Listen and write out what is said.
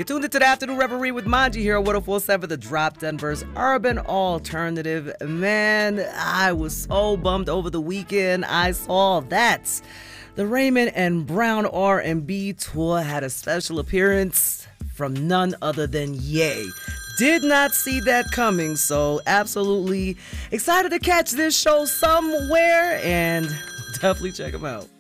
You tuned into the Afternoon Reverie with Manji here at 104.7 The Drop, Denver's urban alternative. Man, I was so bummed over the weekend. I saw that the Raymond and Brown R&B tour had a special appearance from none other than Ye. Did not see that coming, so absolutely excited to catch this show somewhere and definitely check them out.